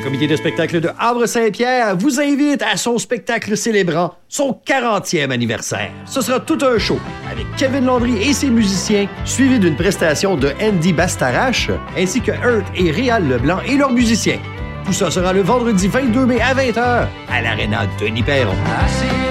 comité de spectacle de Havre-Saint-Pierre vous invite à son spectacle célébrant son 40e anniversaire. Ce sera tout un show avec Kevin Landry et ses musiciens, suivi d'une prestation de Andy Bastarache, ainsi que Hurt et Réal Leblanc et leurs musiciens. Tout ça sera le vendredi 22 mai à 20h à l'Aréna Denis Perron.